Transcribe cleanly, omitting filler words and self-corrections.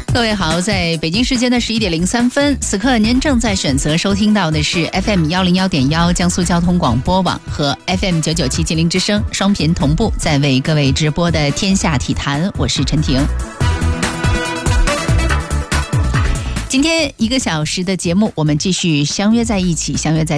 各位好，在北京时间的11点03分，此刻您正在选择收听到的是 FM101.1江苏交通广播网和 FM997吉林之声双频同步在为各位直播的天下体坛，我是陈婷。今天1个小时的节目，我们继续相约在一起，相约在